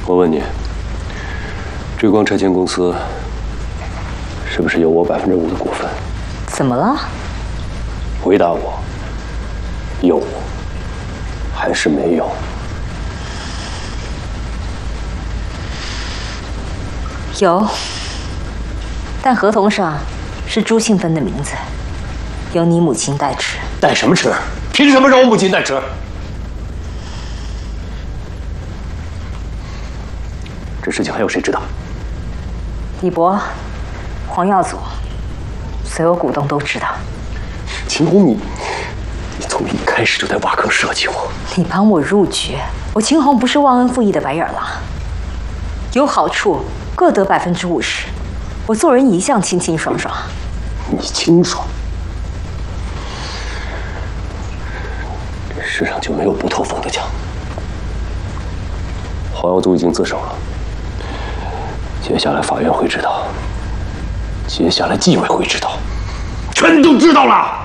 我问你，追光拆迁公司是不是有我5%的股份？ 怎么了？ 回答我，有还是没有？ 有，但合同上是朱庆芬的名字，由你母亲代持。 代什么持？凭什么让我母亲代持？这事情还有谁知道？ 李博、黄耀祖，所有股东都知道。 秦红，你从一开始就在挖坑设计我。 你帮我入局，我秦红不是忘恩负义的白眼狼，有好处各得50%。我做人一向清清爽爽。 你清爽？这世上就没有不透风的墙。黄耀祖已经自首了，接下来法院会知道，接下来纪委会知道，全都知道了。